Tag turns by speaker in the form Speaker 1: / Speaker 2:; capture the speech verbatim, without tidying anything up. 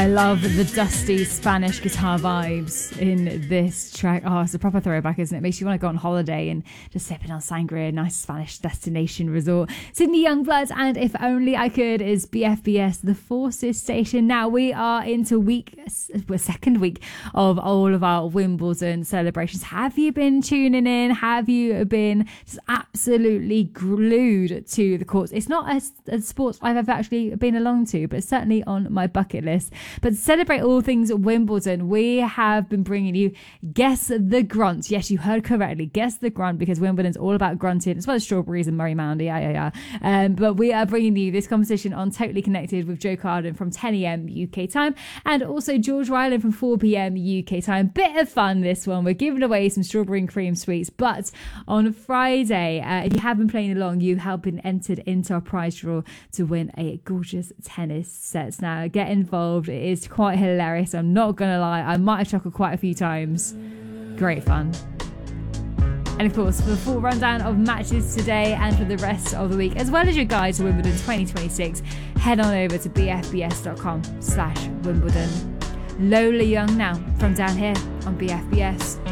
Speaker 1: I love the dusty Spanish guitar vibes in this track. Oh, it's a proper throwback, isn't it? Makes you want to go on holiday and just sipping on sangria, nice Spanish destination resort. Sydney Youngbloods and If Only I Could is B F B S, the Forces station. Now we are into week, well, second week of all of our Wimbledon celebrations. Have you been tuning in? Have you been just absolutely glued to the courts? It's not a, a sport I've ever actually been along to, but it's certainly on my bucket list. But to celebrate all things Wimbledon, we have been bringing you Guess the Grunt. Yes, you heard correctly. Guess the Grunt, because Wimbledon's all about grunting, as well as strawberries and Murray Moundy. Yeah, yeah, yeah. Um, but we are bringing you this competition on Totally Connected with Joe Carden from ten a.m. U K time, and also George Ryland from four p.m. U K time. Bit of fun, this one. We're giving away some strawberry and cream sweets. But on Friday, uh, if you have been playing along, you have been entered into our prize draw to win a gorgeous tennis set. Now, get involved. It is quite hilarious. I'm not going to lie. I might have chuckled quite a few times. Great fun. And of course, for the full rundown of matches today and for the rest of the week, as well as your guide to Wimbledon twenty twenty-six, head on over to bfbs.com slash Wimbledon. Lola Young now from down here on B F B S.